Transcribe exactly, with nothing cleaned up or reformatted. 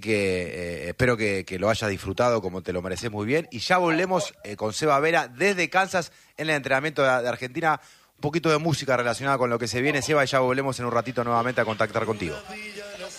que eh, espero que, que lo hayas disfrutado como te lo mereces muy bien. Y ya volvemos eh, con Seba Vera desde Kansas en el entrenamiento de, de Argentina. Un poquito de música relacionada con lo que se viene, Seba, y ya volvemos en un ratito nuevamente a contactar contigo.